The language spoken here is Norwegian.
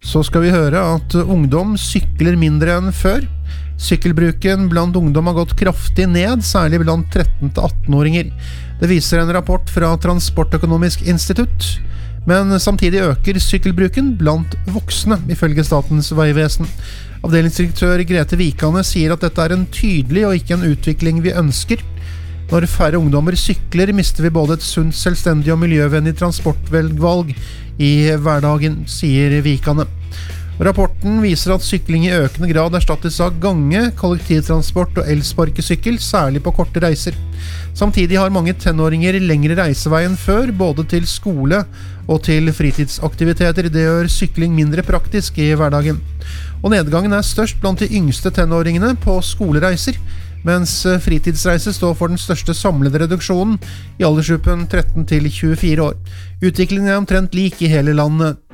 så skal vi høre at ungdom sykler mindre enn før. Sykkelbruken blant ungdom har gått kraftig ned, særlig blant 13-18-åringer. Det viser en rapport fra Transportøkonomisk institutt. Men samtidig øker sykkelbruken blant voksne, ifølge Statens vegvesen. Avdelingsdirektør Grete Vikane sier at dette er en tydelig og ikke en utvikling vi ønsker. Når færre ungdommer sykler, mister vi både et sunt, selvstendig og miljøvennlig transportvalg i hverdagen, sier Vikane. Rapporten viser at sykling i økende grad erstattes av gange, kollektivtransport og elsparkesykkel, særlig på korte reiser. Samtidig har mange tenåringer lengre reisevei enn før, både til skole og til fritidsaktiviteter. Det gjør sykling mindre praktisk i hverdagen. Og nedgangen er størst blant de yngste tenåringene på skolereiser, mens fritidsreiser står for den største samlede reduksjonen i aldersgruppen 13 til 24 år. Utviklingen er omtrent lik i hele landet.